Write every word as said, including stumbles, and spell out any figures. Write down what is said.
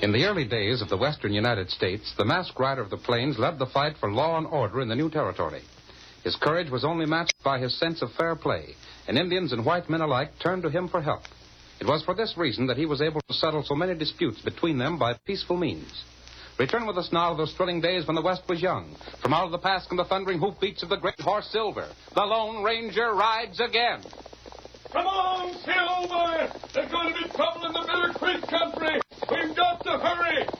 In the early days of the western United States, the masked rider of the plains led the fight for law and order in the new territory. His courage was only matched by his sense of fair play, and Indians and white men alike turned to him for help. It was for this reason that he was able to settle so many disputes between them by peaceful means. Return with us now to those thrilling days when the West was young. From out of the past come the thundering hoofbeats of the great horse Silver. The Lone Ranger rides again. Come on, Silver! There's going to be trouble in the Bitter Creek country. We've got to hurry.